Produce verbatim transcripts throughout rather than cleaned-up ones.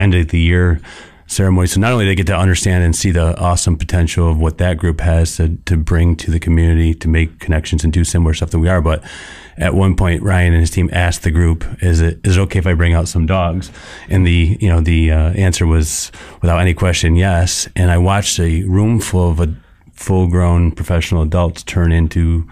end of the year ceremony. So not only do they get to understand and see the awesome potential of what that group has to, to bring to the community, to make connections and do similar stuff that we are, but at one point, Ryan and his team asked the group, is it is it okay if I bring out some dogs? And the you know the uh, answer was, without any question, yes. And I watched a room full of a full-grown professional adults turn into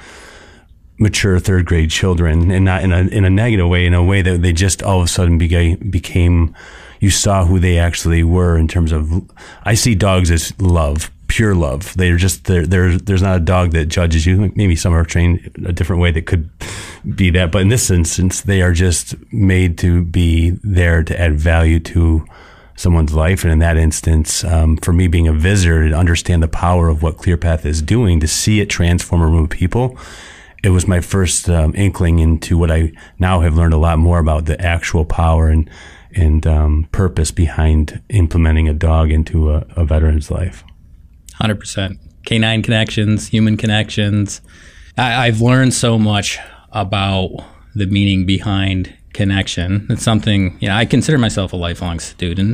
mature third grade children, and not in a in a negative way, in a way that they just all of a sudden became became you saw who they actually were in terms of, I see dogs as love, pure love. They're just, they're, they're, there's not a dog that judges you. Maybe some are trained a different way that could be that. But in this instance, they are just made to be there to add value to someone's life. And in that instance, um, for me being a visitor, to understand the power of what ClearPath is doing, to see it transform a room of people, it was my first um, inkling into what I now have learned a lot more about, the actual power and and um, purpose behind implementing a dog into a, a veteran's life. one hundred percent. Canine connections, human connections. I, I've learned so much about the meaning behind connection. It's something, you know, I consider myself a lifelong student.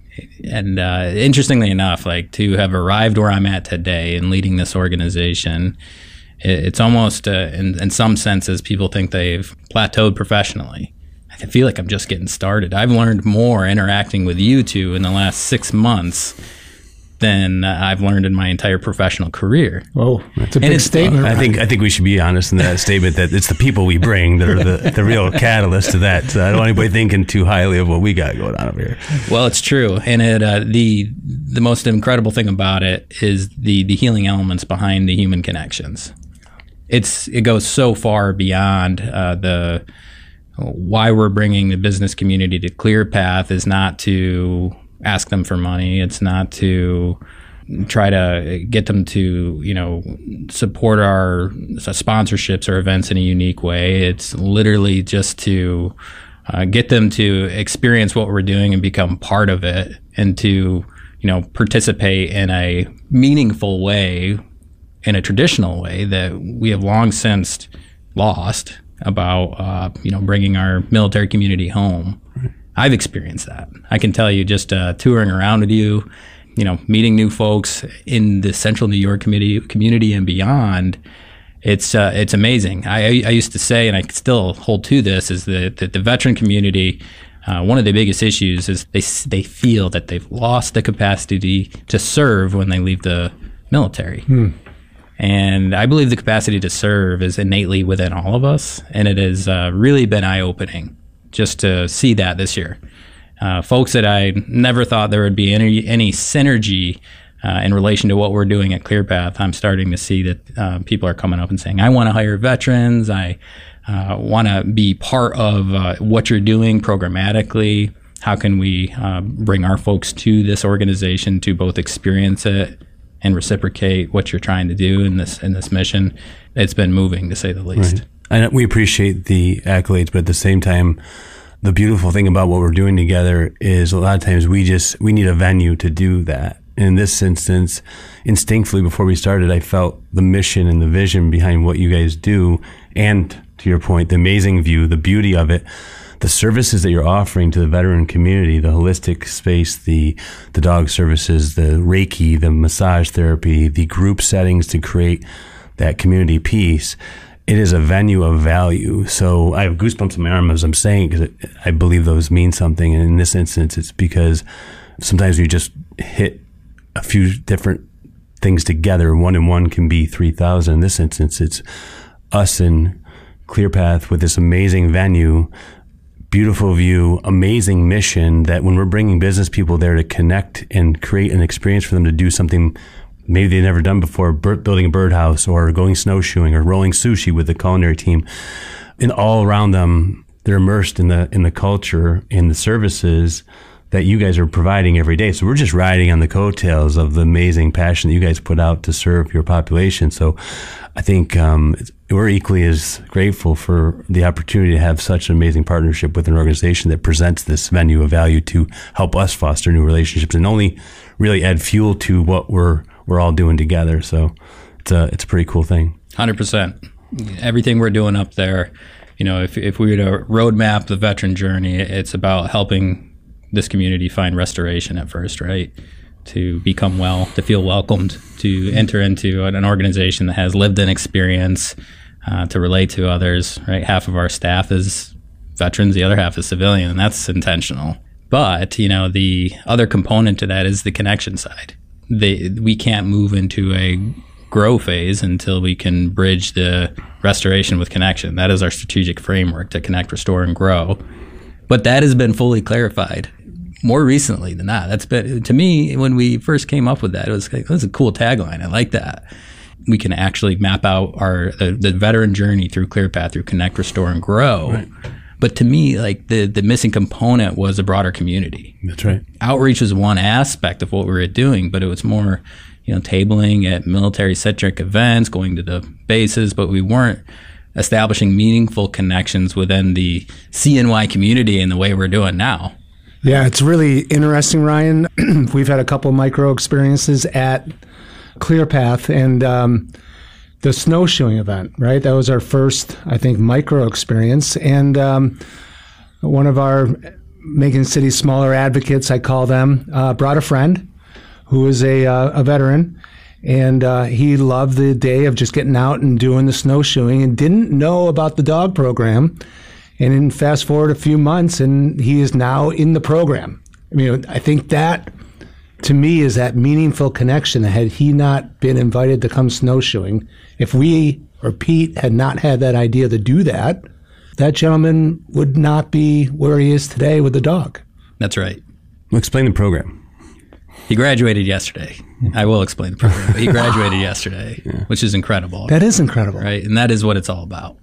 And uh, interestingly enough, like to have arrived where I'm at today and leading this organization, it, it's almost, uh, in, in some senses, people think they've plateaued professionally. I feel like I'm just getting started. I've learned more interacting with you two in the last six months than uh, I've learned in my entire professional career. Oh, that's a big statement. I think I think we should be honest in that statement that it's the people we bring that are the, the real catalyst to that. So I don't want anybody thinking too highly of what we got going on over here. Well, it's true, and it uh, the the most incredible thing about it is the the healing elements behind the human connections. It's it goes so far beyond uh, the why we're bringing the business community to ClearPath is not to ask them for money. It's not to try to get them to, you know, support our sponsorships or events in a unique way. It's literally just to uh, get them to experience what we're doing and become part of it, and to, you know, participate in a meaningful way, in a traditional way that we have long since lost, about, uh, you know, bringing our military community home. Right. I've experienced that. I can tell you, just uh, touring around with you, you know, meeting new folks in the Central New York community, community and beyond. It's uh, it's amazing. I, I used to say, and I still hold to this, is that, that the veteran community, uh, one of the biggest issues is they they feel that they've lost the capacity to serve when they leave the military. Hmm. And I believe the capacity to serve is innately within all of us. And it has uh, really been eye-opening just to see that this year. Uh, folks that I never thought there would be any, any synergy uh, in relation to what we're doing at ClearPath, I'm starting to see that uh, people are coming up and saying, I want to hire veterans. I uh, want to be part of uh, what you're doing programmatically. How can we uh, bring our folks to this organization to both experience it and reciprocate what you're trying to do in this in this mission? It's been moving, to say the least. Right. And we appreciate the accolades, but at the same time, the beautiful thing about what we're doing together is a lot of times we just we need a venue to do that. In this instance, instinctively, before we started, I felt the mission and the vision behind what you guys do, and to your point, the amazing view, the beauty of it, the services that you're offering to the veteran community, the holistic space, the the dog services, the Reiki, the massage therapy, the group settings to create that community piece. It is a venue of value. So I have goosebumps in my arm as I'm saying, because I believe those mean something. And in this instance, it's because sometimes you just hit a few different things together. One and one can be three thousand. In this instance, it's us in ClearPath with this amazing venue, beautiful view, amazing mission, that when we're bringing business people there to connect and create an experience for them to do something maybe they've never done before, building a birdhouse or going snowshoeing or rolling sushi with the culinary team, and all around them, they're immersed in the in the culture and the services that you guys are providing every day. So we're just riding on the coattails of the amazing passion that you guys put out to serve your population. So I think um, we're equally as grateful for the opportunity to have such an amazing partnership with an organization that presents this venue of value to help us foster new relationships and only really add fuel to what we're we're all doing together. So it's a it's a pretty cool thing. one hundred percent. Everything we're doing up there, you know, if if we were to roadmap the veteran journey, it's about helping this community find restoration at first, right? To become well, to feel welcomed, to enter into an organization that has lived-in experience, uh, to relate to others, right? Half of our staff is veterans, the other half is civilian, and that's intentional. But, you know, the other component to that is the connection side. They, we can't move into a grow phase until we can bridge the restoration with connection. That is our strategic framework, to connect, restore, and grow. But that has been fully clarified more recently than that. That's been, to me, when we first came up with that, it was like, that's a cool tagline. I like that. We can actually map out our the, the veteran journey through ClearPath, through connect, restore, and grow. Right. But to me, like the, the missing component was a broader community. That's right. Outreach was one aspect of what we were doing, but it was more, you know, tabling at military-centric events, going to the bases, but we weren't establishing meaningful connections within the C N Y community in the way we're doing now. Yeah, it's really interesting, Ryan. We've had a couple of micro experiences at ClearPath, and um, the snowshoeing event, right? That was our first, I think, micro experience. And um, one of our Macon City smaller advocates, I call them, uh, brought a friend who is a, uh, a veteran. And uh, he loved the day of just getting out and doing the snowshoeing and didn't know about the dog program. And then fast forward a few months, and he is now in the program. I mean, I think that, to me, is that meaningful connection. Had he not been invited to come snowshoeing, if we or Pete had not had that idea to do that, that gentleman would not be where he is today with the dog. That's right. Well, explain the program. He graduated yesterday. I will explain the program, but he graduated yesterday, yeah. Which is incredible. That is incredible. Right? And that is what it's all about.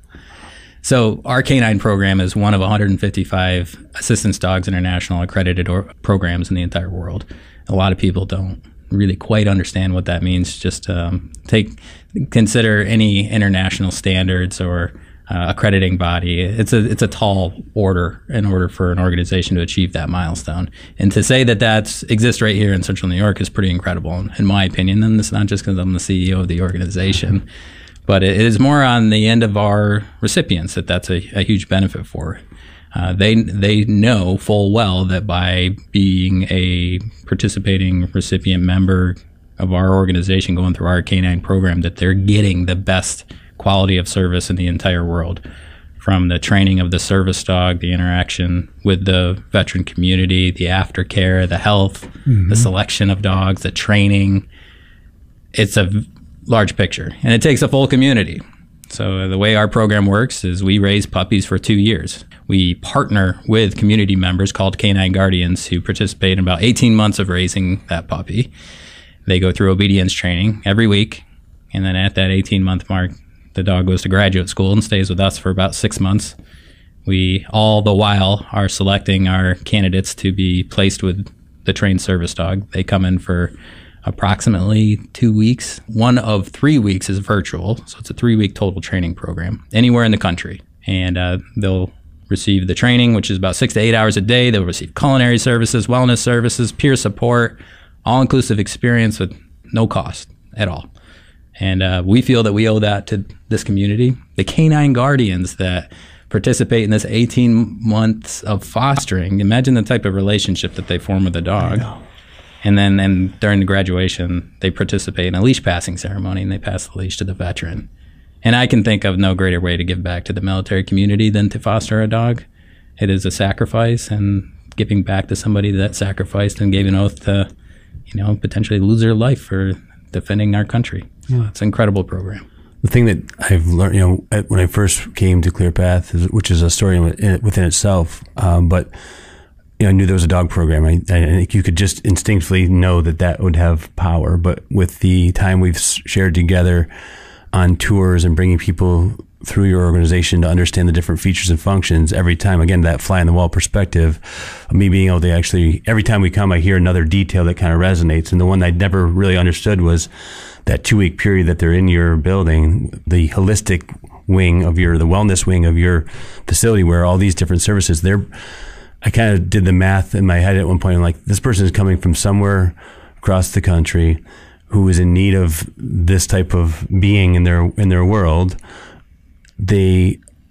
So our canine program is one of one hundred fifty-five Assistance Dogs International accredited or programs in the entire world. A lot of people don't really quite understand what that means. Just um, take consider any international standards or uh, accrediting body. It's a it's a tall order in order for an organization to achieve that milestone. And to say that that exists right here in Central New York is pretty incredible, in my opinion. And it's not just because I'm the C E O of the organization. But it is more on the end of our recipients that that's a, a huge benefit for. Uh, they they know full well that by being a participating recipient member of our organization going through our canine program, that they're getting the best quality of service in the entire world. From the training of the service dog, the interaction with the veteran community, the aftercare, the health, mm-hmm. the selection of dogs, the training. It's a large picture, and it takes a full community. So the way our program works is we raise puppies for two years. We partner with community members called Canine Guardians who participate in about eighteen months of raising that puppy. They go through obedience training every week, and then at that eighteen-month mark, the dog goes to graduate school and stays with us for about six months. We, all the while, are selecting our candidates to be placed with the trained service dog. They come in for approximately two weeks. One of three weeks is virtual, so it's a three-week total training program anywhere in the country. And uh, they'll receive the training, which is about six to eight hours a day. They'll receive culinary services, wellness services, peer support, all-inclusive experience with no cost at all. And uh, we feel that we owe that to this community. The Canine Guardians that participate in this eighteen months of fostering, imagine the type of relationship that they form with a dog. And then and during the graduation, they participate in a leash passing ceremony, and they pass the leash to the veteran. And I can think of no greater way to give back to the military community than to foster a dog. It is a sacrifice, and giving back to somebody that sacrificed and gave an oath to, you know, potentially lose their life for defending our country. Yeah. It's an incredible program. The thing that I've learned, you know, when I first came to ClearPath, is, which is a story within itself, um, but you know, I knew there was a dog program. I, I think you could just instinctively know that that would have power. But with the time we've shared together on tours and bringing people through your organization to understand the different features and functions every time, again, that fly on the wall perspective of me being able to actually, every time we come, I hear another detail that kind of resonates. And the one I never really understood was that two week period that they're in your building, the holistic wing of your, the wellness wing of your facility, where all these different services, they're, I kind of did the math in my head at one point. I'm like, this person is coming from somewhere across the country who is in need of this type of being in their in their world. They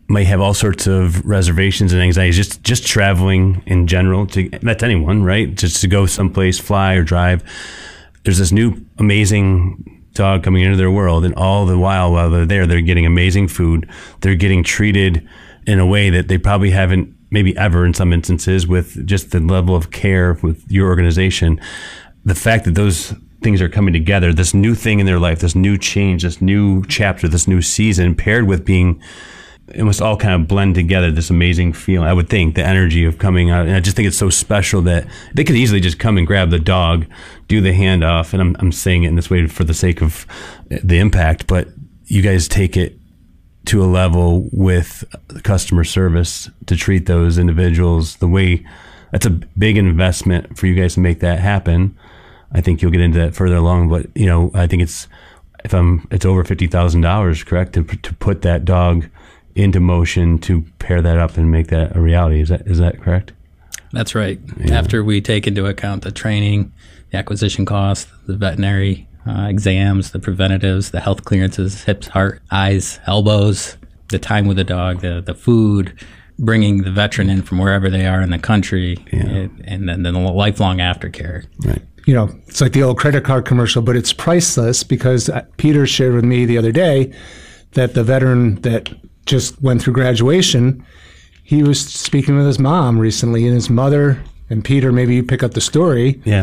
might have all sorts of reservations and anxieties, just just traveling in general. To that's anyone, right? Just to go someplace, fly or drive. There's this new amazing dog coming into their world, and all the while while they're there, they're getting amazing food. They're getting treated in a way that they probably haven't, maybe ever in some instances, with just the level of care with your organization. The fact that those things are coming together, this new thing in their life, this new change, this new chapter, this new season, paired with being, it must all kind of blend together, this amazing feeling. I would think the energy of coming out, and I just think it's so special that they could easily just come and grab the dog, do the handoff, and I'm, I'm saying it in this way for the sake of the impact, but you guys take it to a level with customer service to treat those individuals the way. That's a big investment for you guys to make that happen. I think you'll get into that further along, but you know, I think it's, if I'm, it's over fifty thousand dollars, correct, to to put that dog into motion, to pair that up and make that a reality. Is that is that correct? That's right. Yeah. After we take into account the training, the acquisition cost, the veterinary uh, exams, the preventatives, the health clearances, hips, heart, eyes, elbows, the time with the dog, the the food, bringing the veteran in from wherever they are in the country, Yeah. it, and then, then the lifelong aftercare. Right. You know, it's like the old credit card commercial, but it's priceless, because Peter shared with me the other day that the veteran that just went through graduation, he was speaking with his mom recently, and his mother and Peter, maybe you pick up the story. Yeah.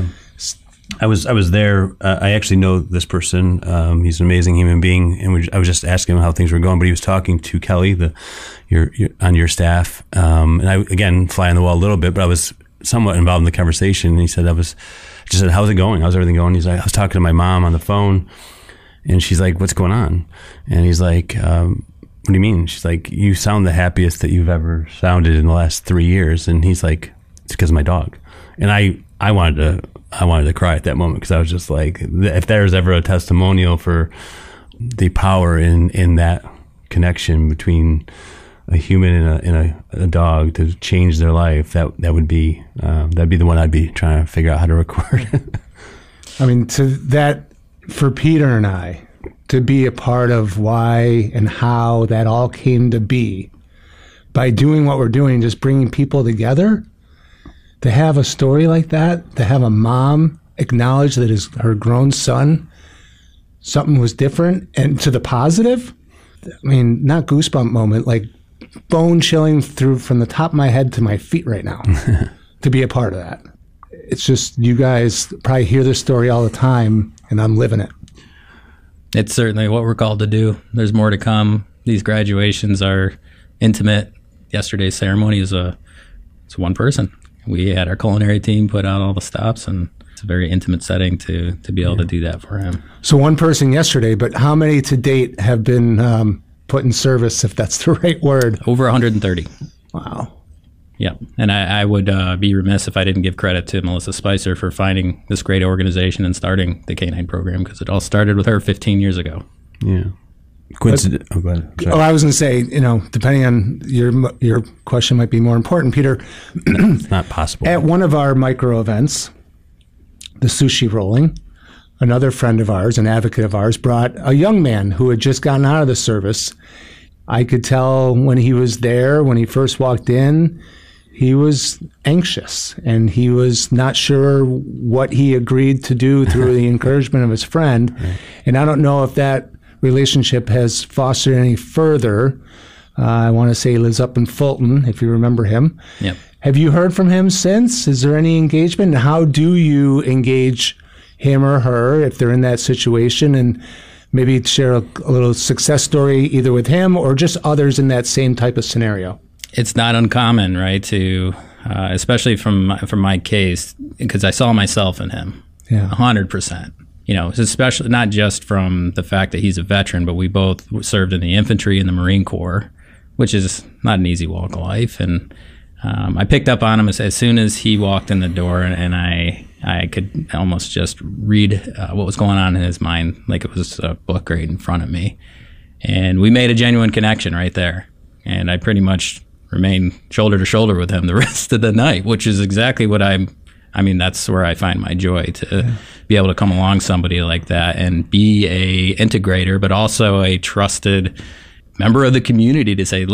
I was I was there. Uh, I actually know this person. Um, he's an amazing human being, and we, I was just asking him how things were going. But he was talking to Kelly, the your, your on your staff, um, and I again fly on the wall a little bit, but I was somewhat involved in the conversation. And he said, "I was just said, how's it going? How's everything going?" He's like, "I was talking to my mom on the phone, and she's like, what's going on?" And he's like, um, "What do you mean?" She's like, "You sound the happiest that you've ever sounded in the last three years." And he's like, "It's because of my dog." And I I wanted to. I wanted to cry at that moment, because I was just like, if there's ever a testimonial for the power in, in that connection between a human and a, and a, a dog to change their life, that that would be um, that'd be the one I'd be trying to figure out how to record. I mean, to that, for Peter and I, to be a part of why and how that all came to be, by doing what we're doing, just bringing people together. To have a story like that, to have a mom acknowledge that his her grown son, something was different, and to the positive, I mean, not goosebump moment, like bone chilling through from the top of my head to my feet right now, to be a part of that. It's just, you guys probably hear this story all the time, and I'm living it. It's certainly what we're called to do. There's more to come. These graduations are intimate. Yesterday's ceremony is a it's one person. We had our culinary team put out all the stops, and it's a very intimate setting to to be able yeah. to do that for him. So one person yesterday, but how many to date have been um, put in service, if that's the right word? Over one hundred thirty. Wow. Yeah, and I, I would uh, be remiss if I didn't give credit to Melissa Spicer for finding this great organization and starting the Canine program, because it all started with her fifteen years ago. Yeah. Coincident. Oh, go ahead. Oh, I was going to say, you know, depending on your your question, might be more important, Peter. It's not possible. At one of our micro events, the sushi rolling, another friend of ours, an advocate of ours, brought a young man who had just gotten out of the service. I could tell when he was there, when he first walked in, he was anxious, and he was not sure what he agreed to do through the encouragement of his friend. Right. And I don't know if that relationship has fostered any further. Uh, I want to say he lives up in Fulton, if you remember him. Yep. Have you heard from him since? Is there any engagement? And how do you engage him or her if they're in that situation? And maybe share a, a little success story either with him or just others in that same type of scenario. It's not uncommon, right, to, uh, especially from my, from my case, because I saw myself in him, yeah, one hundred percent. You know, especially not just from the fact that he's a veteran, but we both served in the infantry and the Marine Corps, which is not an easy walk of life. And um, I picked up on him as, as soon as he walked in the door, and, and I I could almost just read uh, what was going on in his mind, like it was a book right in front of me. And we made a genuine connection right there. And I pretty much remained shoulder to shoulder with him the rest of the night, which is exactly what I'm I mean, that's where I find my joy, to yeah. be able to come along somebody like that and be a integrator, but also a trusted member of the community to say, look,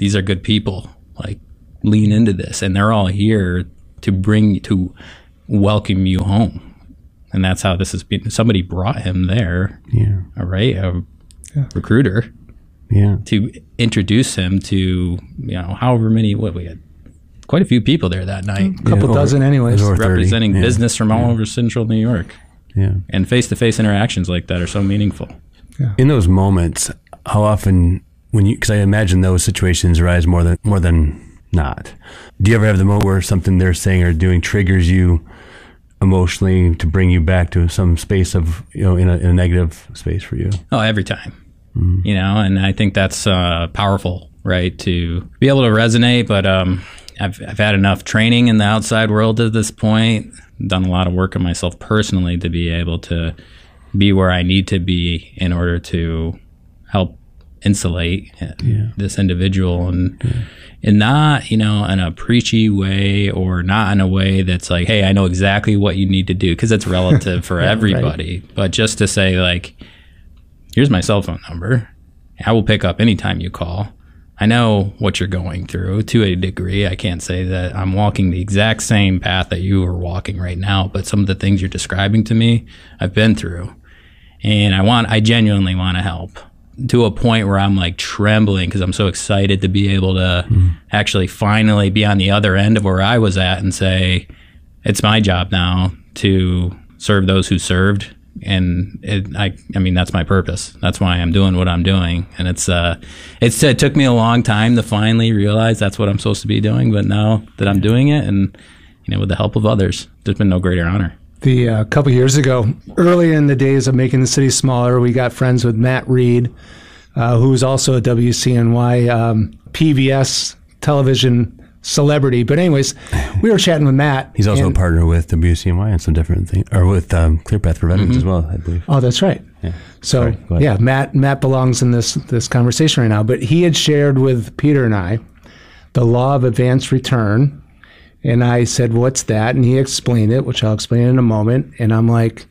these are good people. Like, lean into this. And they're all here to bring, to welcome you home. And that's how this has been. Somebody brought him there. Yeah. All right. A yeah. recruiter. Yeah. To introduce him to, you know, however many, what we had, quite a few people there that night. A couple yeah, dozen anyways. Representing yeah. business from all yeah. over central New York. Yeah. And face-to-face interactions like that are so meaningful. Yeah. In those moments, how often, when you, because I imagine those situations arise more than more than not. Do you ever have the moment where something they're saying or doing triggers you emotionally to bring you back to some space of, you know, in a, in a negative space for you? Oh, every time. Mm-hmm. You know, and I think that's uh, powerful, right? To be able to resonate. But um, I've I've had enough training in the outside world at this point. Done a lot of work on myself personally to be able to be where I need to be in order to help insulate yeah. this individual, and yeah. and not, you know, in a preachy way, or not in a way that's like, hey, I know exactly what you need to do, because it's relative for yeah, everybody. Right. But just to say, like, here's my cell phone number. I will pick up anytime you call. I know what you're going through to a degree. I can't say that I'm walking the exact same path that you are walking right now, but some of the things you're describing to me, I've been through. And I want, I genuinely want to help, to a point where I'm like trembling because I'm so excited to be able to mm. actually finally be on the other end of where I was at and say, it's my job now to serve those who served. And it, I, I mean, that's my purpose. That's why I'm doing what I'm doing. And it's, uh, it's, it took me a long time to finally realize that's what I'm supposed to be doing. But now that I'm doing it, and, you know, with the help of others, there's been no greater honor. The uh, couple years ago, early in the days of making the city smaller, we got friends with Matt Reed, uh, who's also a W C N Y um, P B S television celebrity. But anyways, we were chatting with Matt. He's also a partner with W C N Y and some different things, or with um, ClearPath for Veterans mm-hmm. as well, I believe. Oh, that's right. Yeah. So, Sorry, yeah, Matt Matt belongs in this this conversation right now. But he had shared with Peter and I the law of advanced return. And I said, what's that? And he explained it, which I'll explain in a moment. And I'm like,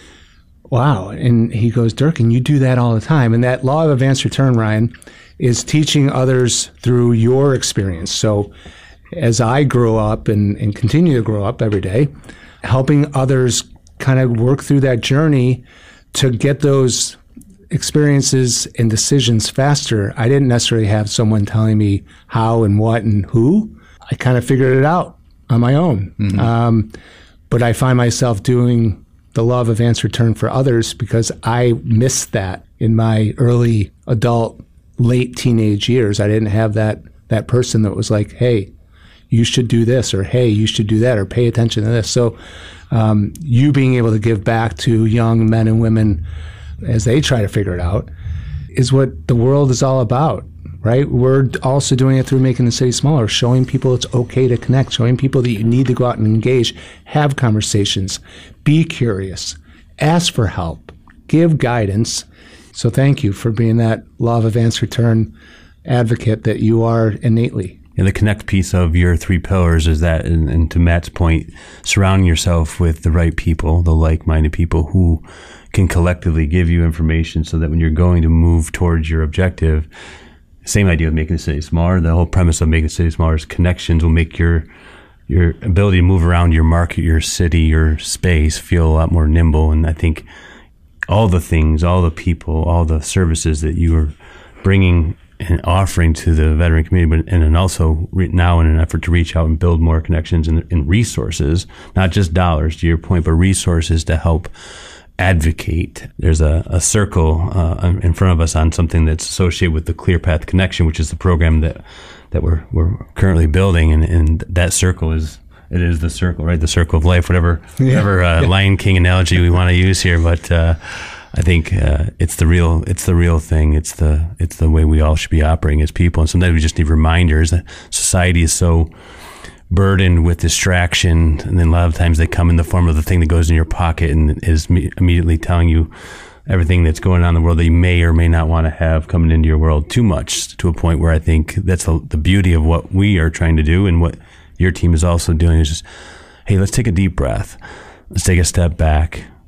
wow. And he goes, Durkin, you do that all the time. And that law of advanced return, Ryan, is teaching others through your experience. So as I grow up and, and continue to grow up every day, helping others kind of work through that journey to get those experiences and decisions faster. I didn't necessarily have someone telling me how and what and who. I kind of figured it out on my own. Mm-hmm. Um, but I find myself doing the law of advanced return for others because I missed that in my early adult, late teenage years. I didn't have that that person that was like, hey, you should do this, or hey, you should do that, or pay attention to this. So um, you being able to give back to young men and women as they try to figure it out is what the world is all about. Right? We're also doing it through making the city smaller, showing people it's okay to connect, showing people that you need to go out and engage, have conversations, be curious, ask for help, give guidance. So thank you for being that law of advanced return advocate that you are innately. And the connect piece of your three pillars is that, and, and to Matt's point, surrounding yourself with the right people, the like-minded people who can collectively give you information so that when you're going to move towards your objective, same idea of making the city smaller. The whole premise of making the city smaller is connections will make your your ability to move around your market, your city, your space feel a lot more nimble. And I think all the things, all the people, all the services that you are bringing and offering to the veteran community, but and then also re- now in an effort to reach out and build more connections and, and resources, not just dollars to your point, but resources to help advocate. There's a, a circle uh, in front of us on something that's associated with the ClearPath Connection, which is the program that that we're we're currently building, and, and that circle is it is the circle, right? The circle of life, whatever yeah. whatever uh, yeah. Lion King analogy we want to use here, but uh, I think uh, it's the real it's the real thing. It's the it's the way we all should be operating as people, and sometimes we just need reminders that society is so burdened with distraction, and then a lot of times they come in the form of the thing that goes in your pocket and is me- immediately telling you everything that's going on in the world that you may or may not want to have coming into your world too much, to a point where I think that's a, the beauty of what we are trying to do, and what your team is also doing is just, hey, let's take a deep breath. Let's take a step back.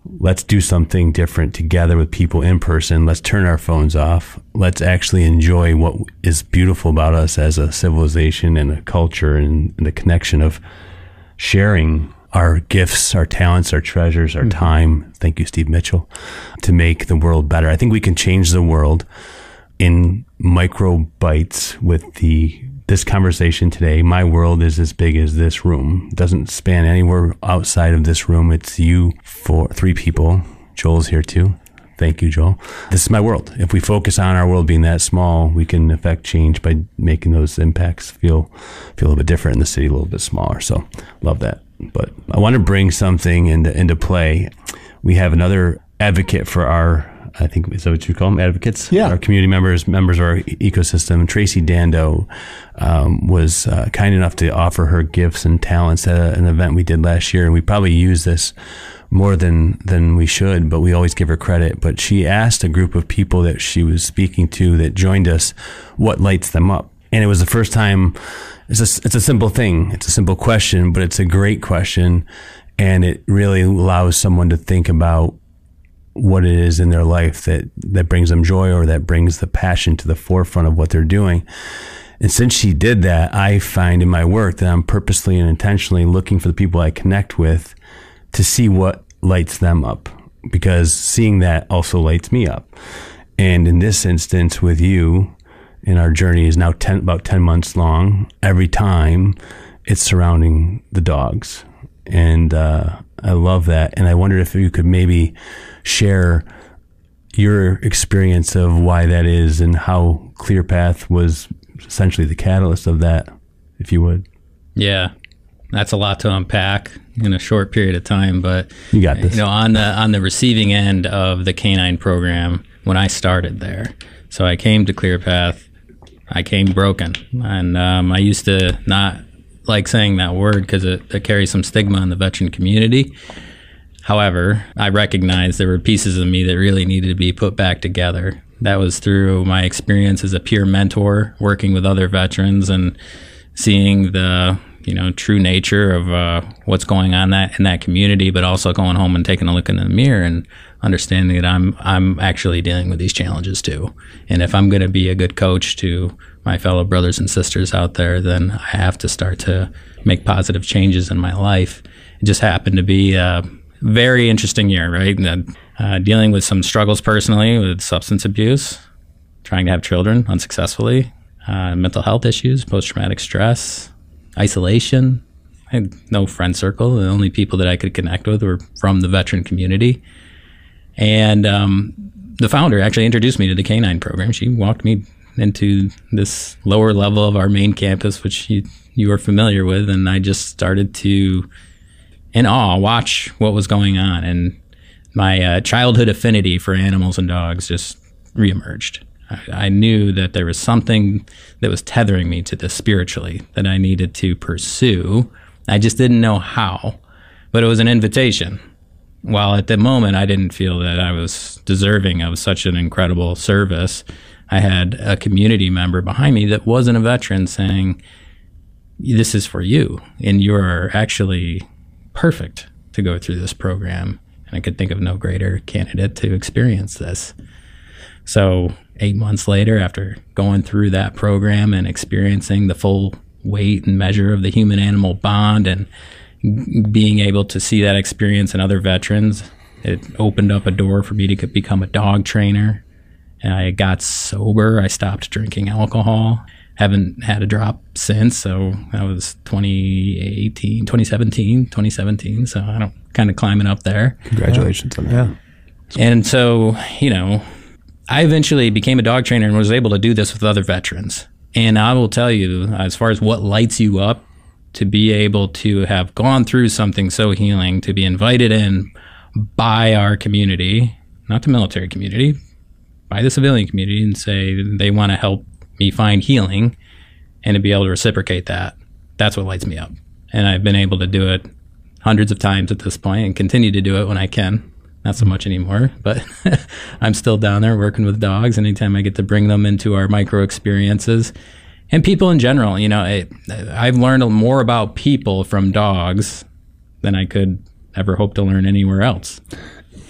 let's do something different together with people in person. Let's turn our phones off. Let's actually enjoy what is beautiful about us as a civilization and a culture, and, and the connection of sharing our gifts, our talents, our treasures, our mm-hmm. time. Thank you, Steve Mitchell, to make the world better. I think we can change the world in micro bites with the this conversation today. My world is as big as this room. It doesn't span anywhere outside of this room. It's you, four, three people. Joel's here too. Thank you, Joel. This is my world. If we focus on our world being that small, we can affect change by making those impacts feel feel a little bit different in the city, a little bit smaller. So love that. But I want to bring something into into play. We have another advocate for our, I think, is that what you call them? Advocates? Yeah. Our community members, members of our ecosystem. Tracy Dando um, was uh, kind enough to offer her gifts and talents at a, an event we did last year. And we probably use this more than, than we should, but we always give her credit. But she asked a group of people that she was speaking to that joined us what lights them up. And it was the first time. It's a, it's a simple thing. It's a simple question, but it's a great question. And it really allows someone to think about what it is in their life that, that brings them joy, or that brings the passion to the forefront of what they're doing. And since she did that, I find in my work that I'm purposely and intentionally looking for the people I connect with to see what lights them up, because seeing that also lights me up. And in this instance with you, and our journey is now ten, about ten months long. Every time it's surrounding the dogs. And uh, I love that. And I wondered if you could maybe share your experience of why that is, and how ClearPath was essentially the catalyst of that, if you would. Yeah, that's a lot to unpack in a short period of time. But you got this. You know, on the on the receiving end of the canine program, when I started there, so I came to ClearPath. I came broken, and um, I used to not like saying that word because it, it carries some stigma in the veteran community. However, I recognized there were pieces of me that really needed to be put back together. That was through my experience as a peer mentor, working with other veterans and seeing the you know true nature of uh, what's going on that in that community, but also going home and taking a look in the mirror and understanding that I'm I'm actually dealing with these challenges too. And if I'm going to be a good coach to my fellow brothers and sisters out there, then I have to start to make positive changes in my life. It just happened to be a very interesting year, right? And, uh, dealing with some struggles personally with substance abuse, trying to have children unsuccessfully, uh, mental health issues, post-traumatic stress, isolation. I had no friend circle. The only people that I could connect with were from the veteran community. And um, the founder actually introduced me to the canine program. She walked me into this lower level of our main campus, which you, you are familiar with. And I just started to, in awe, watch what was going on. And my uh, childhood affinity for animals and dogs just reemerged. I, I knew that there was something that was tethering me to this spiritually that I needed to pursue. I just didn't know how, but it was an invitation. While at the moment I didn't feel that I was deserving of such an incredible service, I had a community member behind me that wasn't a veteran saying, this is for you, and you're actually perfect to go through this program. And I could think of no greater candidate to experience this. So eight months later, after going through that program and experiencing the full weight and measure of the human-animal bond and being able to see that experience in other veterans, it opened up a door for me to become a dog trainer. And I got sober. I stopped drinking alcohol. Haven't had a drop since. So that was twenty eighteen, twenty seventeen, twenty seventeen. So I don't kind of climbing up there. Congratulations on that. Yeah. And so, you know, I eventually became a dog trainer and was able to do this with other veterans. And I will tell you, as far as what lights you up, to be able to have gone through something so healing, to be invited in by our community, not the military community, by the civilian community, and say they want to help me find healing, and to be able to reciprocate that, that's what lights me up. And I've been able to do it hundreds of times at this point and continue to do it when I can. Not so much anymore, but I'm still down there working with dogs anytime I get to bring them into our micro experiences. And people in general, you know, I, I've learned more about people from dogs than I could ever hope to learn anywhere else.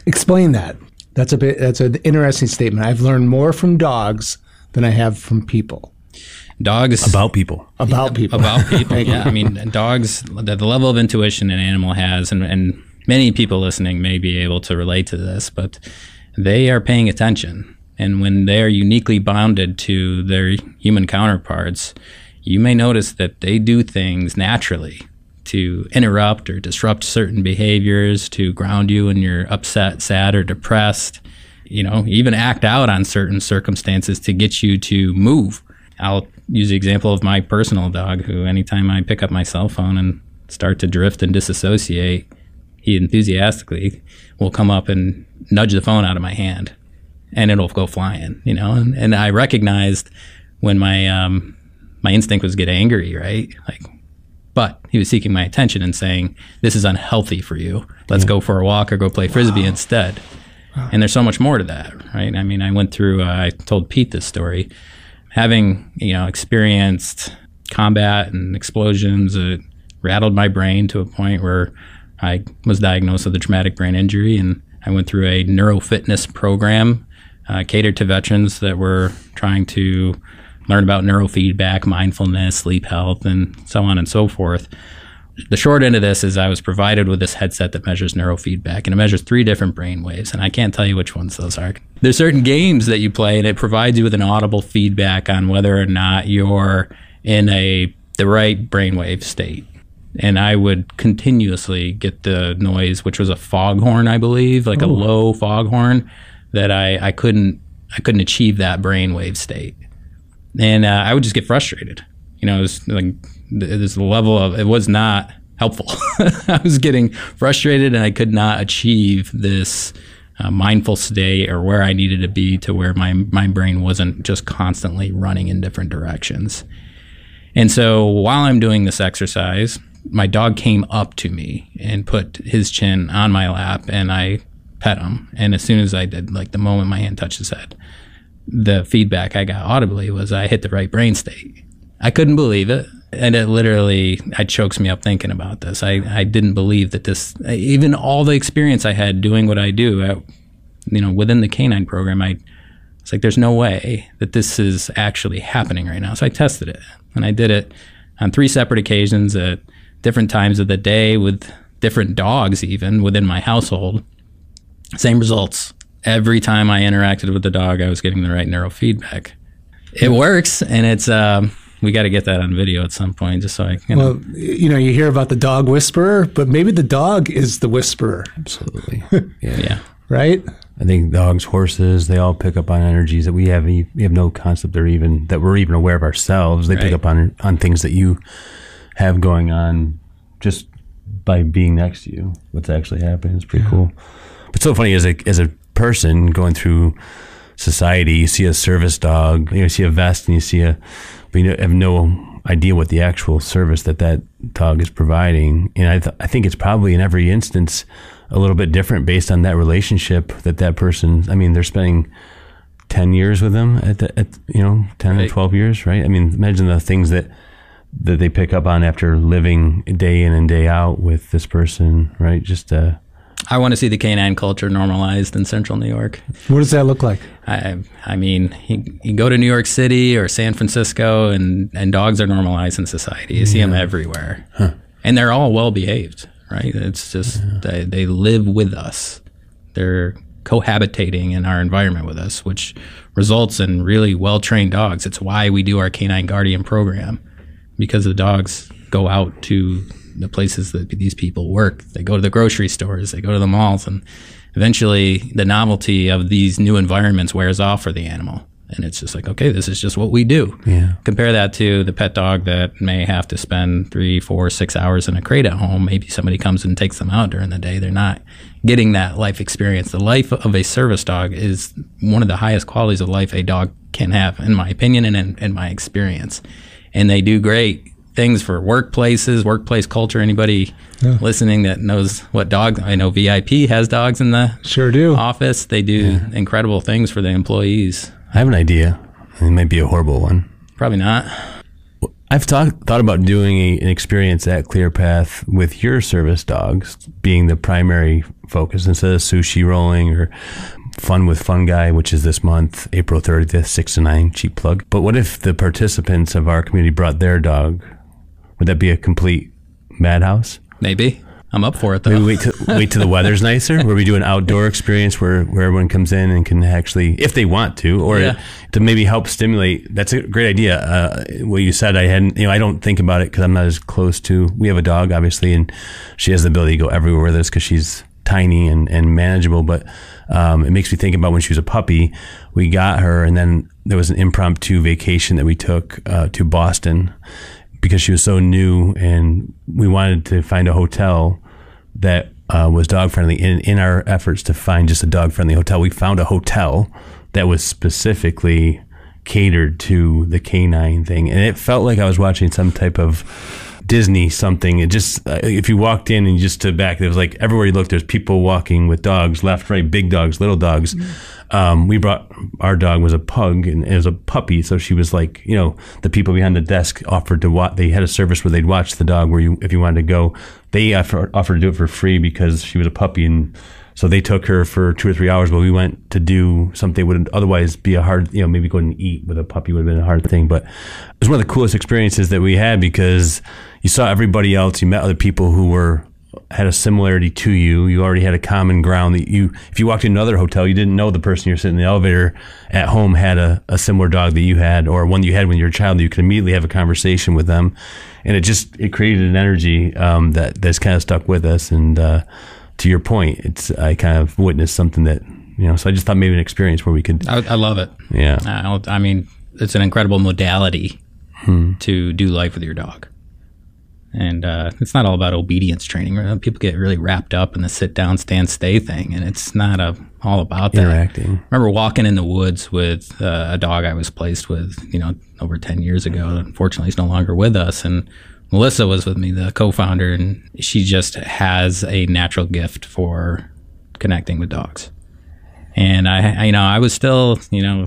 Explain that. That's a bit. That's an interesting statement. I've learned more from dogs than I have from people. Dogs about people. About people. About people. Yeah. I mean, dogs. The, the level of intuition an animal has, and, and many people listening may be able to relate to this, but they are paying attention. And when they are uniquely bonded to their human counterparts, you may notice that they do things naturally to interrupt or disrupt certain behaviors, to ground you when you're upset, sad, or depressed, you know, even act out on certain circumstances to get you to move. I'll use the example of my personal dog, who anytime I pick up my cell phone and start to drift and disassociate, he enthusiastically will come up and nudge the phone out of my hand, and it'll go flying, you know. And, and I recognized when my um, my instinct was to get angry, right? Like, but he was seeking my attention and saying, "This is unhealthy for you. Let's yeah. go for a walk or go play frisbee wow. instead." Wow. And there's so much more to that, right? I mean, I went through. Uh, I told Pete this story, having you know experienced combat and explosions. It rattled my brain to a point where I was diagnosed with a traumatic brain injury, and I went through a neurofitness program uh, catered to veterans that were trying to learn about neurofeedback, mindfulness, sleep health, and so on and so forth. The short end of this is I was provided with this headset that measures neurofeedback, and it measures three different brain waves, and I can't tell you which ones those are. There's certain games that you play, and it provides you with an audible feedback on whether or not you're in a the right brainwave state. And I would continuously get the noise, which was a foghorn, I believe, like Ooh. a low foghorn, that I, I couldn't I couldn't achieve that brainwave state. And uh, I would just get frustrated. You know, it was like this level of, it was not helpful. I was getting frustrated, and I could not achieve this uh, mindful state or where I needed to be to where my, my brain wasn't just constantly running in different directions. And so while I'm doing this exercise, my dog came up to me and put his chin on my lap, and I pet him. And as soon as I did, like the moment my hand touched his head, the feedback I got audibly was I hit the right brain state. I couldn't believe it. And it literally, it chokes me up thinking about this. I, I didn't believe that this, even all the experience I had doing what I do, I, you know, within the canine program, I, it's like, there's no way that this is actually happening right now. So I tested it, and I did it on three separate occasions at different times of the day with different dogs, even within my household. Same results. Every time I interacted with the dog, I was getting the right neurofeedback. It works, and it's um, we got to get that on video at some point, just so I can. Well, you know, you hear about the dog whisperer, but maybe the dog is the whisperer. Absolutely. Yeah. Yeah. Right. I think dogs, horses, they all pick up on energies that we have. We have no concept or even that we're even aware of ourselves. They right. pick up on on things that you have going on just by being next to you. What's actually happening is pretty yeah. cool. But it's so funny as a as a person going through society, you see a service dog, you know, you see a vest, and you see a, but you have no idea what the actual service that that dog is providing. And I th- I think it's probably in every instance a little bit different based on that relationship that that person. I mean, they're spending ten years with them at, the, at you know ten right. or twelve years, right? I mean, imagine the things that. that they pick up on after living day in and day out with this person, right? Just uh, I want to see the canine culture normalized in Central New York. What does that look like? I, I mean, you, you go to New York City or San Francisco, and, and dogs are normalized in society. You see yeah. them everywhere, huh. and they're all well behaved, right? It's just yeah. they they live with us. They're cohabitating in our environment with us, which results in really well trained dogs. It's why we do our Canine Guardian program. Because the dogs go out to the places that these people work. They go to the grocery stores, they go to the malls, and eventually the novelty of these new environments wears off for the animal. And it's just like, okay, this is just what we do. Yeah. Compare that to the pet dog that may have to spend three, four, six hours in a crate at home. Maybe somebody comes and takes them out during the day. They're not getting that life experience. The life of a service dog is one of the highest qualities of life a dog can have, in my opinion and in, in my experience. And they do great things for workplaces, workplace culture. Anybody yeah. listening that knows what dogs, I know V I P has dogs in the sure do. office. They do yeah. incredible things for the employees. I have an idea. It might be a horrible one. Probably not. I've thought thought about doing a, an experience at ClearPath with your service dogs being the primary focus instead of sushi rolling or Fun with Fun Guy, which is this month, April thirtieth, six to nine, cheap plug. But what if the participants of our community brought their dog? Would that be a complete madhouse? Maybe. I'm up for it, though. Maybe wait till, wait till the weather's nicer, where we do an outdoor experience where, where everyone comes in and can actually, if they want to, or Yeah. to maybe help stimulate. That's a great idea. Uh, what you said, I hadn't, you know, I don't think about it because I'm not as close to, we have a dog, obviously, and she has the ability to go everywhere with us because she's tiny and, and manageable. But um, it makes me think about when she was a puppy, we got her, and then there was an impromptu vacation that we took uh, to Boston because she was so new, and we wanted to find a hotel that uh, was dog friendly. In, in our efforts to find just a dog friendly hotel, we found a hotel that was specifically catered to the canine thing, and it felt like I was watching some type of Disney something. It just, uh, if you walked in and you just stood back, there was like everywhere you looked, there's people walking with dogs, left, right, big dogs, little dogs. Mm-hmm. Um, we brought, our dog was a pug and it was a puppy. So she was like, you know, the people behind the desk offered to watch, they had a service where they'd watch the dog where you, if you wanted to go, they offer, offered to do it for free because she was a puppy. And so they took her for two or three hours, but we went to do something that would otherwise be a hard, you know, maybe go and eat with a puppy would have been a hard thing. But it was one of the coolest experiences that we had because you saw everybody else, you met other people who were, had a similarity to you. You already had a common ground that you, if you walked in another hotel, you didn't know the person you're sitting in the elevator at home had a, a similar dog that you had, or one you had when you were a child, you could immediately have a conversation with them. And it just, it created an energy um, that that's kind of stuck with us. And uh, to your point, it's, I kind of witnessed something that, you know, so I just thought maybe an experience where we could. I, I love it. Yeah. I, I mean, it's an incredible modality hmm. to do life with your dog. And uh, it's not all about obedience training. People get really wrapped up in the sit down, stand, stay thing, and it's not a, all about that. Interacting. I remember walking in the woods with uh, a dog I was placed with, you know, over ten years ago. Unfortunately, he's no longer with us. And Melissa was with me, the co-founder, and she just has a natural gift for connecting with dogs. And I, I you know, I was still, you know,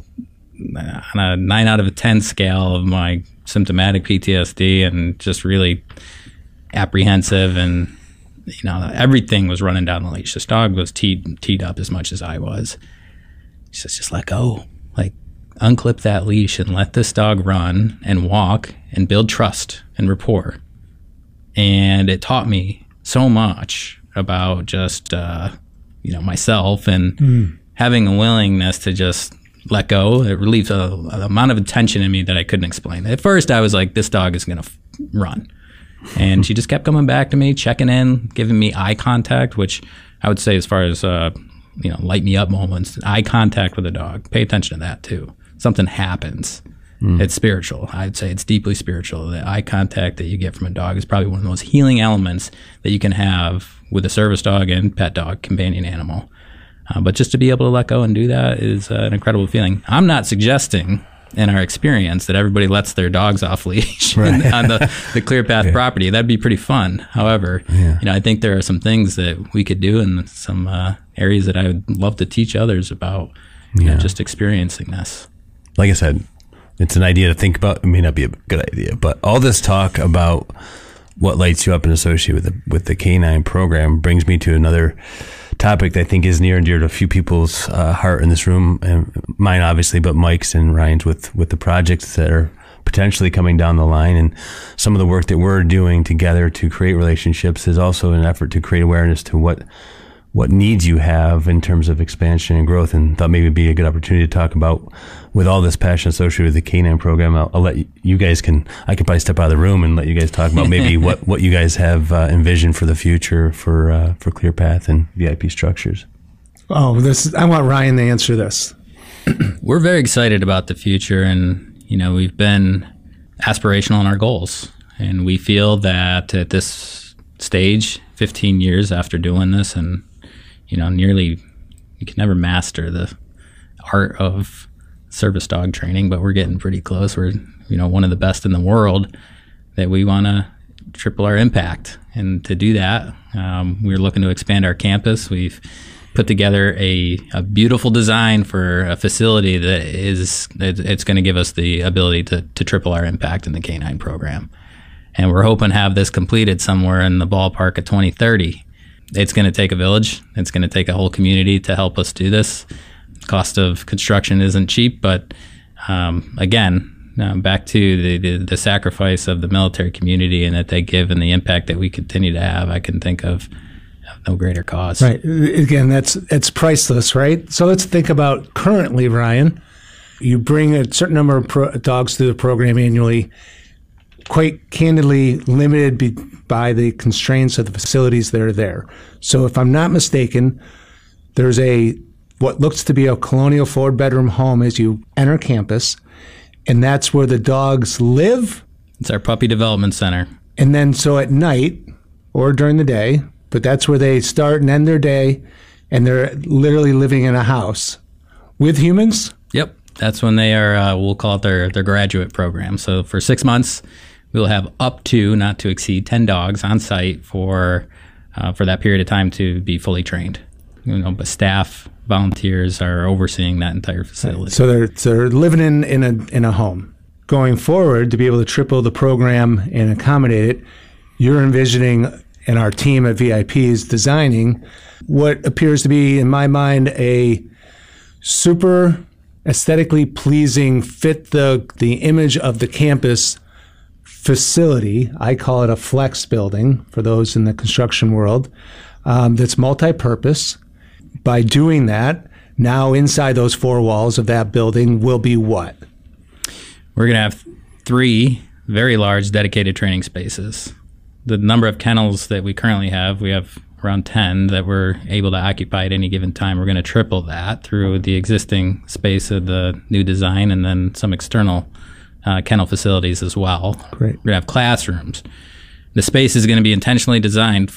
on a nine out of a ten scale of my symptomatic P T S D and just really apprehensive, and you know, everything was running down the leash. This dog was teed teed up as much as I was. She says, just let go, like unclip that leash and let this dog run and walk and build trust and rapport. And it taught me so much about just uh, you know, myself and mm. having a willingness to just let go. It relieves a, an amount of tension in me that I couldn't explain. At first, I was like, this dog is going to f- run. And she just kept coming back to me, checking in, giving me eye contact, which I would say as far as, uh, you know, light me up moments, eye contact with a dog. Pay attention to that, too. Something happens. Mm. It's spiritual. I'd say it's deeply spiritual. The eye contact that you get from a dog is probably one of the most healing elements that you can have with a service dog and pet dog, companion animal. Uh, but just to be able to let go and do that is uh, an incredible feeling. I'm not suggesting in our experience that everybody lets their dogs off leash right. on the, the ClearPath yeah. property. That'd be pretty fun. However, yeah. you know, I think there are some things that we could do in some uh, areas that I would love to teach others about, you yeah. know, just experiencing this. Like I said, it's an idea to think about. It may not be a good idea, but all this talk about what lights you up and associate with the, with the canine program brings me to another topic that I think is near and dear to a few people's uh, heart in this room, and mine obviously, but Mike's and Ryan's with, with the projects that are potentially coming down the line. And some of the work that we're doing together to create relationships is also an effort to create awareness to what what needs you have in terms of expansion and growth, and thought maybe it'd be a good opportunity to talk about with all this passion associated with the canine program. I'll, I'll let you, you guys can, I could probably step out of the room and let you guys talk about maybe what, what you guys have uh, envisioned for the future for, uh, for ClearPath and V I P structures. Oh, this, I want Ryan to answer this. We're very excited about the future, and, you know, we've been aspirational in our goals, and we feel that at this stage, fifteen years after doing this, and you know, nearly, you can never master the art of service dog training, but we're getting pretty close. We're, you know, one of the best in the world, that we want to triple our impact. And to do that, um, we're looking to expand our campus. We've put together a, a beautiful design for a facility that is it, it's going to give us the ability to, to triple our impact in the canine program. And we're hoping to have this completed somewhere in the ballpark of twenty thirty. It's going to take a village. It's going to take a whole community to help us do this. Cost of construction isn't cheap, but um, again, uh, back to the, the, the sacrifice of the military community and that they give and the impact that we continue to have, I can think of no greater cause. Right. Again, that's it's priceless, right? So let's think about currently, Ryan. You bring a certain number of pro- dogs through the program annually, quite candidly limited be- by the constraints of the facilities that are there. So if I'm not mistaken, there's a what looks to be a colonial four-bedroom home as you enter campus, and that's where the dogs live? It's our puppy development center. And then so at night or during the day, but that's where they start and end their day, and they're literally living in a house with humans? Yep. That's when they are, uh, we'll call it their, their graduate program. So for six months, we'll have up to, not to exceed, ten dogs on site for uh, for that period of time to be fully trained. You know, but staff, volunteers are overseeing that entire facility. Right. So they're, so they're living in, in, a, in a home. Going forward, to be able to triple the program and accommodate it, you're envisioning, and our team at V I P is designing, what appears to be, in my mind, a super aesthetically pleasing, fit the the image of the campus facility. I call it a flex building for those in the construction world, um, that's multi-purpose. By doing that, now inside those four walls of that building will be what? We're going to have three very large dedicated training spaces. The number of kennels that we currently have, we have around ten that we're able to occupy at any given time. We're going to triple that through the existing space of the new design and then some external uh, kennel facilities as well. Great. We're going to have classrooms. The space is going to be intentionally designed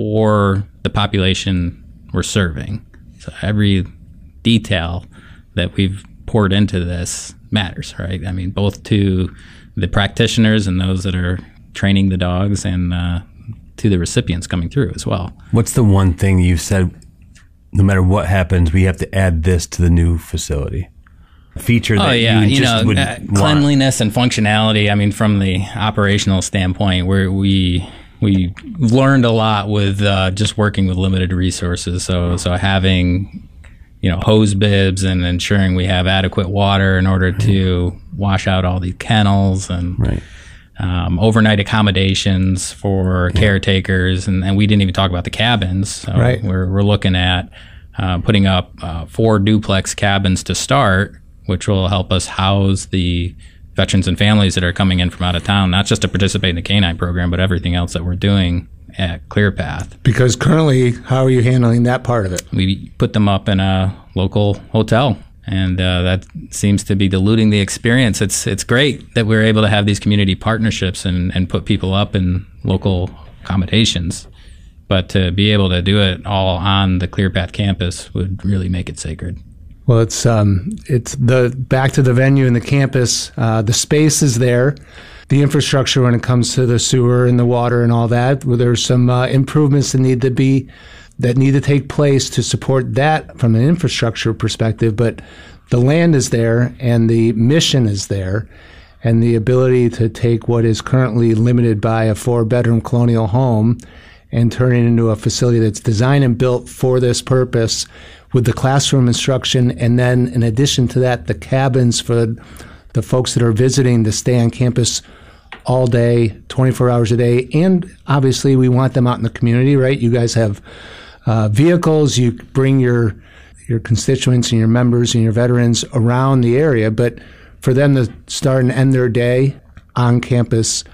for the population we're serving. So every detail that we've poured into this matters, right? I mean, both to the practitioners and those that are training the dogs and uh, to the recipients coming through as well. What's the one thing you've said, no matter what happens, we have to add this to the new facility? A feature that oh, yeah. you, you just know, would uh, want. cleanliness and functionality. I mean, from the operational standpoint, where we we learned a lot with uh, just working with limited resources. So so having you know hose bibs and ensuring we have adequate water in order to wash out all these kennels and. Right. Um, overnight accommodations for yeah. caretakers, and, and we didn't even talk about the cabins. So right. we're we're looking at uh, putting up uh, four duplex cabins to start, which will help us house the veterans and families that are coming in from out of town, not just to participate in the canine program, but everything else that we're doing at ClearPath. Because currently, how are you handling that part of it? We put them up in a local hotel. And uh, that seems to be diluting the experience. It's it's great that we're able to have these community partnerships and, and put people up in local accommodations. But to be able to do it all on the ClearPath campus would really make it sacred. Well, it's um, it's the back to the venue and the campus. Uh, the space is there. The infrastructure when it comes to the sewer and the water and all that, well, there's some uh, improvements that need to be that need to take place to support that from an infrastructure perspective, but the land is there and the mission is there, and the ability to take what is currently limited by a four-bedroom colonial home and turn it into a facility that's designed and built for this purpose with the classroom instruction, and then in addition to that, the cabins for the folks that are visiting to stay on campus all day, twenty-four hours a day, and obviously we want them out in the community, right? You guys have Uh, vehicles, you bring your your constituents and your members and your veterans around the area, but for them to start and end their day on campus,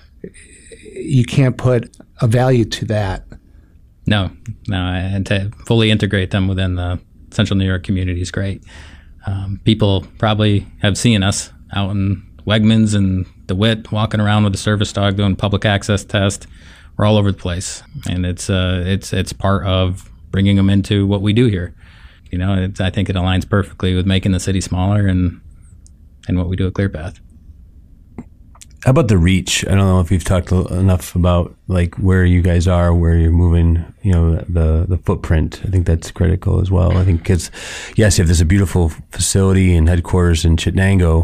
you can't put a value to that. No, no, and to fully integrate them within the Central New York community is great. Um, people probably have seen us out in Wegmans and DeWitt walking around with a service dog doing public access tests. We're all over the place, and it's uh, it's it's part of bringing them into what we do here. You know, it's, I think it aligns perfectly with making the city smaller and and what we do at ClearPath. How about the reach? I don't know if you've talked enough about like where you guys are, where you're moving, you know, the the footprint. I think that's critical as well. I think because, yes, you have this beautiful facility and headquarters in Chittenango,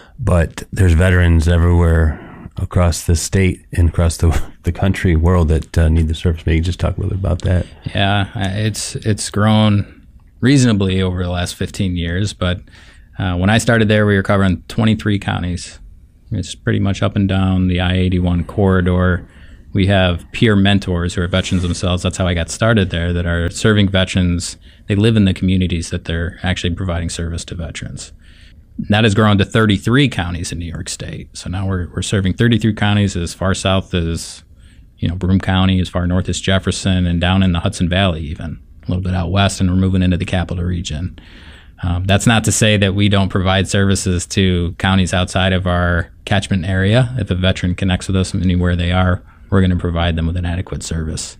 but there's veterans everywhere across the state and across the the country, world that uh, need the service. Maybe just talk a little bit about that. Yeah, it's it's grown reasonably over the last fifteen years, but uh, when I started there, we were covering twenty-three counties. It's pretty much up and down the I eighty-one corridor. We have peer mentors who are veterans themselves. That's how I got started there, that are serving veterans. They live in the communities that they're actually providing service to veterans. That has grown to thirty-three counties in New York State. So now we're we're serving thirty-three counties as far south as, you know, Broome County, as far north as Jefferson, and down in the Hudson Valley even, a little bit out west, and we're moving into the capital region. Um, that's not to say that we don't provide services to counties outside of our catchment area. If a veteran connects with us anywhere they are, we're going to provide them with an adequate service.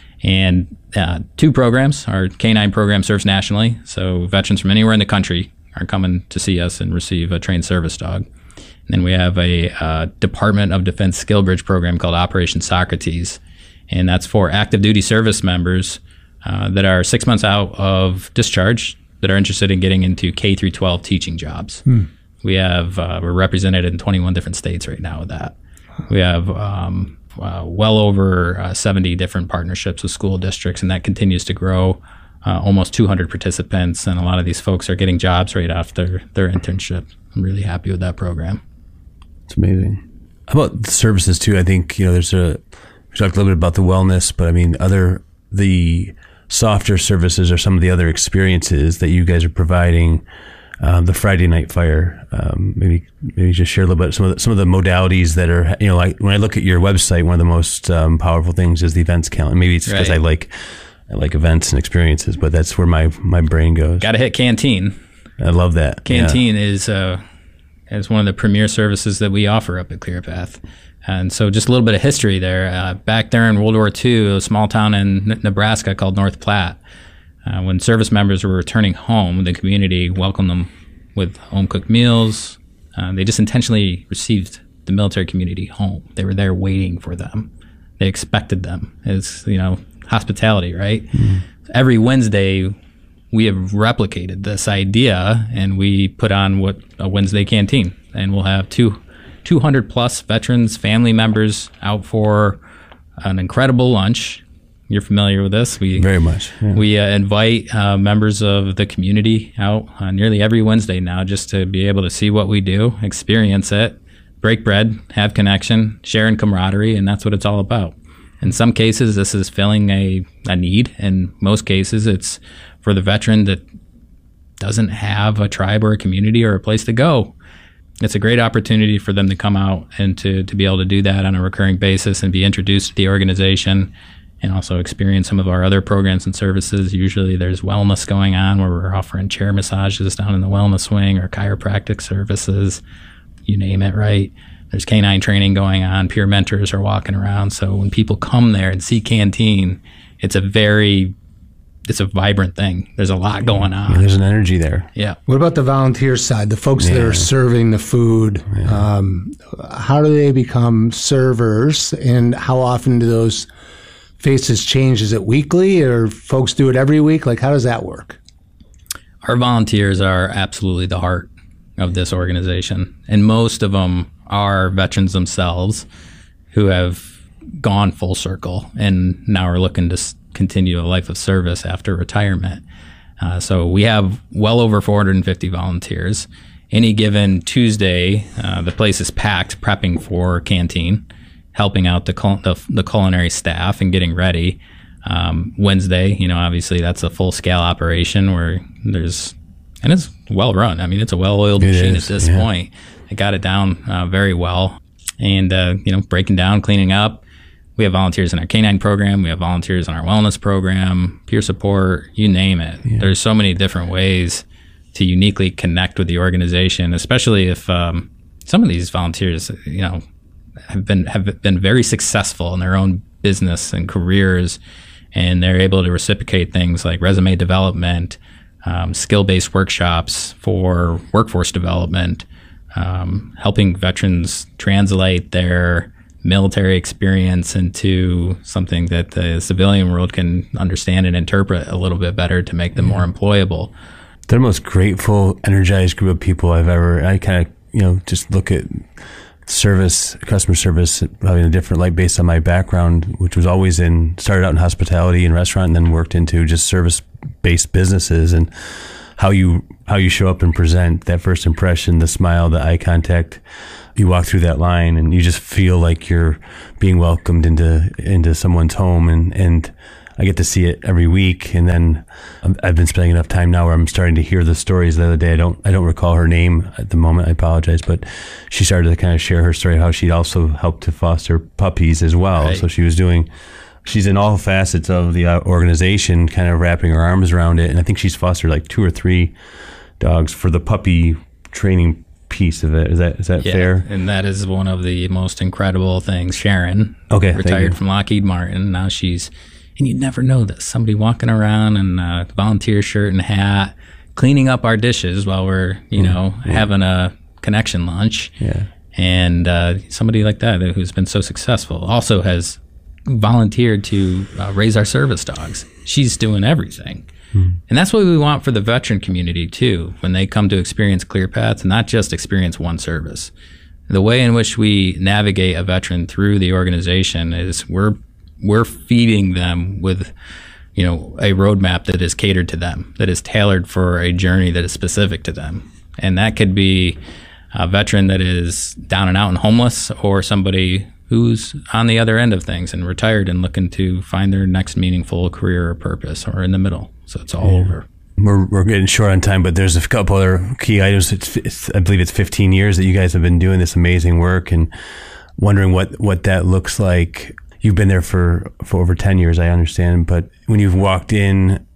And uh, two programs, our K nine program serves nationally, so veterans from anywhere in the country are coming to see us and receive a trained service dog. And then we have a uh, Department of Defense Skill Bridge program called Operation Socrates, and that's for active duty service members uh, that are six months out of discharge, that are interested in getting into K through twelve teaching jobs. Hmm. We have, uh, we're represented in twenty-one different states right now with that. We have um, uh, well over uh, seventy different partnerships with school districts, and that continues to grow. Uh, almost two hundred participants, and a lot of these folks are getting jobs right after their internship. I'm really happy with that program. It's amazing. How about the services too? I think, you know, there's a, we talked a little bit about the wellness, but I mean, other, the softer services are some of the other experiences that you guys are providing. Um, the Friday Night Fire, um, maybe maybe just share a little bit some of the, some of the modalities that are, you know, like when I look at your website, one of the most um, powerful things is the events calendar. Maybe it's because right. I like I like events and experiences, but that's where my my brain goes. Got to hit Canteen. I love that. Canteen yeah. is uh, is one of the premier services that we offer up at ClearPath. And so just a little bit of history there. Uh, back there in World War Two, a small town in Nebraska called North Platte, uh, when service members were returning home, the community welcomed them with home-cooked meals. Uh, they just intentionally received the military community home. They were there waiting for them. They expected them. It's, you know, hospitality, right? Mm-hmm. Every Wednesday, we have replicated this idea, and we put on what a Wednesday canteen, and we'll have two two hundred plus veterans, family members out for an incredible lunch. You're familiar with this. We Very much. Yeah. We uh, invite uh, members of the community out uh, nearly every Wednesday now, just to be able to see what we do, experience it, break bread, have connection, share in camaraderie, and that's what it's all about. In some cases, this is filling a, a need. In most cases, it's for the veteran that doesn't have a tribe or a community or a place to go. It's a great opportunity for them to come out and to, to be able to do that on a recurring basis and be introduced to the organization, and also experience some of our other programs and services. Usually there's wellness going on where we're offering chair massages down in the wellness wing, or chiropractic services, you name it, right? There's K nine training going on. Peer mentors are walking around. So when people come there and see Canteen, it's a very, it's a vibrant thing. There's a lot going on. Yeah, there's an energy there. Yeah. What about the volunteer side, the folks yeah. that are serving the food? Yeah. Um, how do they become servers, and how often do those faces change? Is it weekly, or folks do it every week? Like, how does that work? Our volunteers are absolutely the heart of this organization, and most of them are veterans themselves who have gone full circle and now are looking to s- continue a life of service after retirement. Uh, so we have well over four hundred fifty volunteers. Any given Tuesday, uh, the place is packed prepping for Canteen, helping out the, cul- the, the culinary staff and getting ready. Um, Wednesday, you know, obviously that's a full-scale operation where there's, and it's well run. I mean, it's a well-oiled it machine is, at this yeah. point. I got it down uh, very well. And, uh, you know, breaking down, cleaning up. We have volunteers in our K nine program. We have volunteers in our wellness program, peer support, you name it. Yeah. There's so many different ways to uniquely connect with the organization, especially if um, some of these volunteers, you know, have been have been very successful in their own business and careers, and they're able to reciprocate things like resume development, um, skill-based workshops for workforce development, um, helping veterans translate their military experience into something that the civilian world can understand and interpret a little bit better to make them more employable. They're the most grateful, energized group of people I've ever, I kind of, you know, just look at service, customer service, probably in a different light based on my background, which was always in, started out in hospitality and restaurant and then worked into just service-based businesses, and how you, how you show up and present, that first impression, the smile, the eye contact. You walk through that line and you just feel like you're being welcomed into, into someone's home, and, and I get to see it every week. And then I've been spending enough time now where I'm starting to hear the stories. The other day, I don't, I don't recall her name at the moment. I apologize, but she started to kind of share her story, how she'd also helped to foster puppies as well. Right. So she was doing, she's in all facets of the organization, kind of wrapping her arms around it. And I think she's fostered like two or three dogs for the puppy training piece of it. Is that, is that Yeah, fair? and that is one of the most incredible things. Sharon, Okay, thank retired you. from Lockheed Martin. Now she's, and you'd never know this, somebody walking around in a volunteer shirt and hat, cleaning up our dishes while we're, you know, yeah. having a connection lunch. Yeah. And uh, somebody like that who's been so successful also has volunteered to uh, raise our service dogs. She's doing everything. Hmm. And that's what we want for the veteran community too, when they come to experience ClearPath, not just experience one service. The way in which we navigate a veteran through the organization is we're we're feeding them with, you know, a roadmap that is catered to them, that is tailored for a journey that is specific to them. And that could be a veteran that is down and out and homeless, or somebody who's on the other end of things and retired and looking to find their next meaningful career or purpose, or in the middle. So it's all yeah. over. We're, we're getting short on time, but there's a couple other key items. It's, it's, I believe it's fifteen years that you guys have been doing this amazing work, and wondering what, what that looks like. You've been there for, for over ten years, I understand, but when you've walked in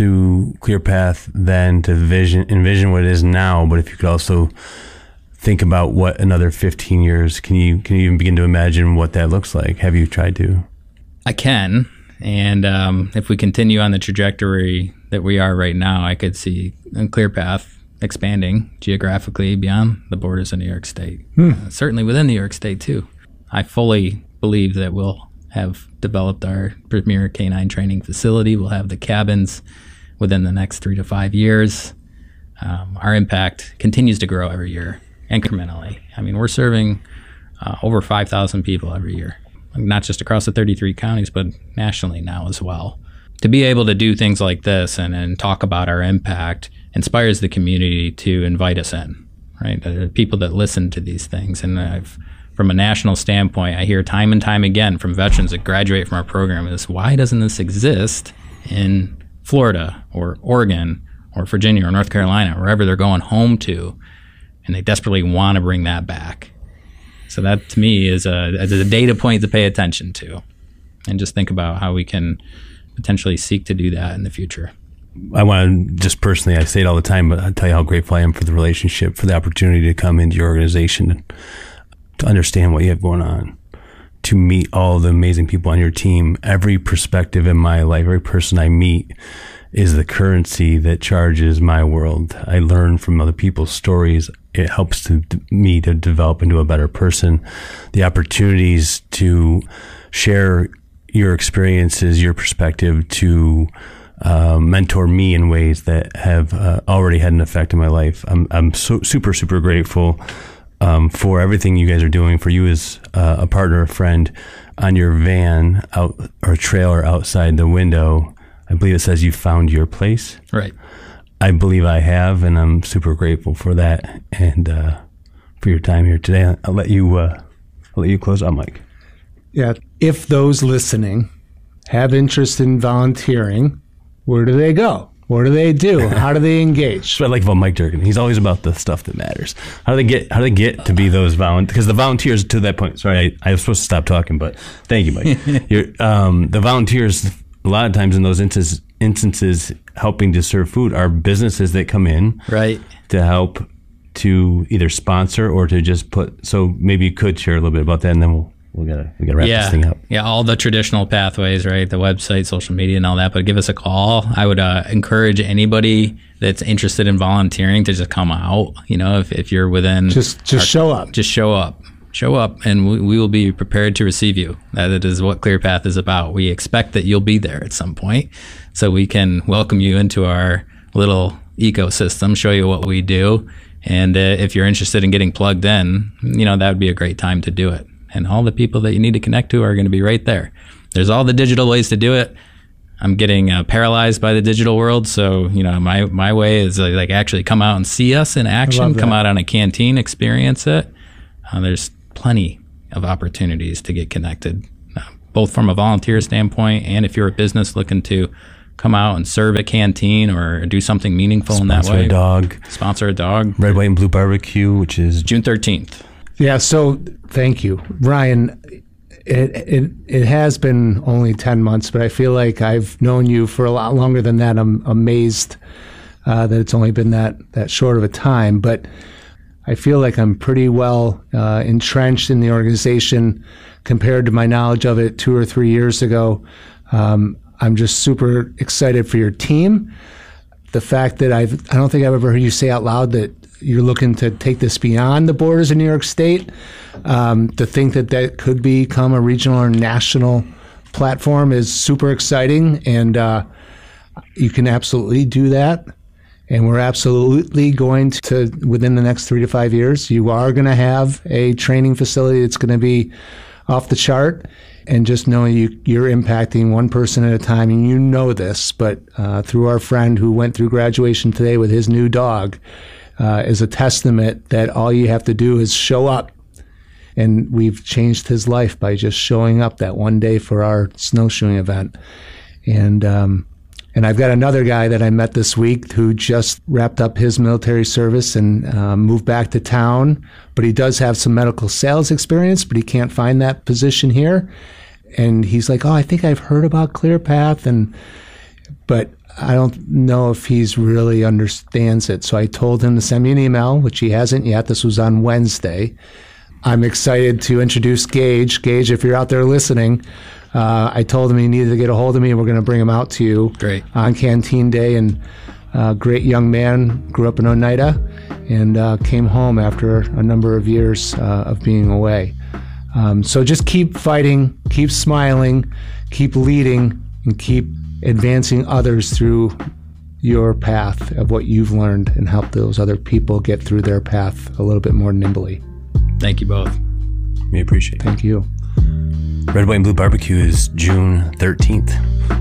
to ClearPath, then to vision, envision what it is now, but if you could also think about what another fifteen years, can you, can you even begin to imagine what that looks like? Have you tried to? I can. And um, if we continue on the trajectory that we are right now, I could see a ClearPath expanding geographically beyond the borders of New York State. Hmm. Uh, certainly within New York State, too. I fully believe that we'll have developed our premier canine training facility. We'll have the cabins within the next three to five years. Um, our impact continues to grow every year, incrementally. I mean, we're serving uh, over five thousand people every year, not just across the thirty-three counties, but nationally now as well. To be able to do things like this and, and talk about our impact inspires the community to invite us in, right? There are people that listen to these things. And I've, from a national standpoint, I hear time and time again from veterans that graduate from our program is, why doesn't this exist in Florida or Oregon or Virginia or North Carolina, wherever they're going home to, and they desperately want to bring that back. So that, to me, is a, is a data point to pay attention to, and just think about how we can potentially seek to do that in the future. I want to just personally, I say it all the time, but I'll tell you how grateful I am for the relationship, for the opportunity to come into your organization and to understand what you have going on, to meet all the amazing people on your team. Every perspective in my life, every person I meet is the currency that charges my world. I learn from other people's stories. It helps to, me to develop into a better person. The opportunities to share your experiences, your perspective, to uh, mentor me in ways that have uh, already had an effect in my life. I'm, I'm so super, super grateful um, for everything you guys are doing, for you as uh, a partner, a friend. On your van out or trailer outside the window, I believe it says you found your place. Right. I believe I have, and I'm super grateful for that and uh, for your time here today. I'll let you, uh, I'll let you close out, Mike. Yeah. If those listening have interest in volunteering, where do they go? What do they do? How do they engage? That's what I like about Mike Durkin. He's always about the stuff that matters. How do they get? How do they get to be those volunteers? Because the volunteers, to that point. Sorry, I, I was supposed to stop talking, but thank you, Mike. You're, um, the volunteers, a lot of times in those instances, instances, helping to serve food are businesses that come in, right, to help to either sponsor or to just put. So maybe you could share a little bit about that, and then we'll. we gotta we gotta wrap yeah. this thing up. Yeah, all the traditional pathways, right? The website, social media, and all that. But give us a call. I would uh, encourage anybody that's interested in volunteering to just come out. You know, if if you're within, just just our, show up. Just show up. Show up, and we, we will be prepared to receive you. That is what ClearPath is about. We expect that you'll be there at some point, so we can welcome you into our little ecosystem, show you what we do. And uh, if you're interested in getting plugged in, you know, that would be a great time to do it. And all the people that you need to connect to are going to be right there. There's all the digital ways to do it. I'm getting uh, paralyzed by the digital world. So, you know, my, my way is uh, like actually come out and see us in action, come out on a canteen, experience it. Uh, there's plenty of opportunities to get connected, uh, both from a volunteer standpoint and if you're a business looking to come out and serve a canteen or do something meaningful Sponsor in that way. a dog. Sponsor a dog. Red, White, and Blue Barbecue, which is June thirteenth. Yeah, so thank you, Ryan. It, it it has been only ten months, but I feel like I've known you for a lot longer than that. I'm amazed uh, that it's only been that, that short of a time, but I feel like I'm pretty well uh, entrenched in the organization compared to my knowledge of it two or three years ago. Um, I'm just super excited for your team. The fact that I've, I don't think I've ever heard you say out loud that you're looking to take this beyond the borders of New York State. Um, to think that that could become a regional or national platform is super exciting, and uh, you can absolutely do that. And we're absolutely going to, within the next three to five years, you are going to have a training facility that's going to be off the chart. And just knowing you, you're impacting one person at a time, and you know this, but uh, through our friend who went through graduation today with his new dog, uh, is a testament that all you have to do is show up. And we've changed his life by just showing up that one day for our snowshoeing event. And um, and I've got another guy that I met this week who just wrapped up his military service and uh, moved back to town, but he does have some medical sales experience, but he can't find that position here. And he's like, oh, I think I've heard about ClearPath, and but I don't know if he's really understands it. So I told him to send me an email, which he hasn't yet. This was on Wednesday. I'm excited to introduce Gage. Gage, if you're out there listening, uh, I told him he needed to get a hold of me, and we're going to bring him out to you Great. on Canteen Day. And uh, great young man, grew up in Oneida, and uh, came home after a number of years uh, of being away. Um, so just keep fighting, keep smiling, keep leading, and keep advancing others through your path of what you've learned, and help those other people get through their path a little bit more nimbly. Thank you both. we appreciate it. Thank you. Red, White, and Blue Barbecue is June thirteenth.